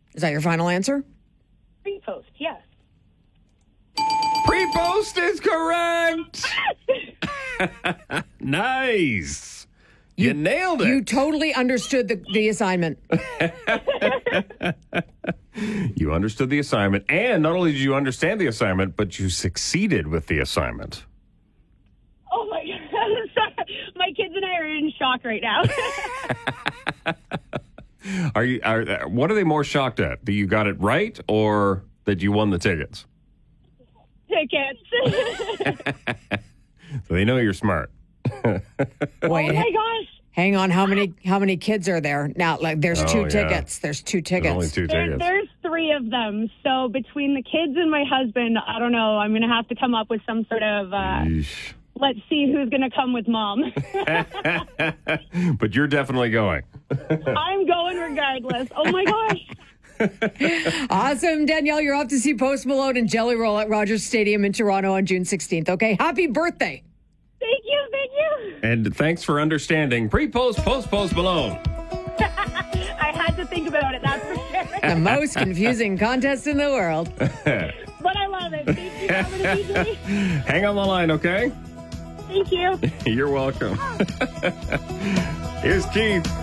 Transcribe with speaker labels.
Speaker 1: Is that your final answer?
Speaker 2: Pre-post, yes.
Speaker 3: Pre-post is correct. Nice. You nailed it.
Speaker 1: You totally understood the assignment.
Speaker 3: You understood the assignment, and not only did you understand the assignment, but you succeeded with the assignment.
Speaker 2: Oh, my God. Sorry. My kids and I are in shock right now.
Speaker 3: What are they more shocked at? That you got it right or that you won the tickets?
Speaker 2: Tickets.
Speaker 3: So they know you're smart.
Speaker 1: Wait,
Speaker 2: Oh, my gosh.
Speaker 1: hang on. How many kids are there now? Like, there's two tickets. There's two tickets.
Speaker 3: There's only two tickets.
Speaker 2: There's 3 of them. So between the kids and my husband, I don't know. I'm going to have to come up with some sort of,
Speaker 3: Yeesh.
Speaker 2: let's see who's going to come with mom.
Speaker 3: But you're definitely going.
Speaker 2: I'm going regardless. Oh, my gosh.
Speaker 1: Awesome, Danielle. You're off to see Post Malone and Jelly Roll at Rogers Stadium in Toronto on June 16th. Okay, happy birthday.
Speaker 2: Thank you. Thank you.
Speaker 3: And thanks for understanding. Pre-post, post Malone.
Speaker 2: I had to think about it, that's for sure.
Speaker 1: The most confusing contest in the world.
Speaker 2: But I love it. Thank you for having me, DJ.
Speaker 3: Hang on the line, okay?
Speaker 2: Thank you.
Speaker 3: You're welcome. Here's Keith.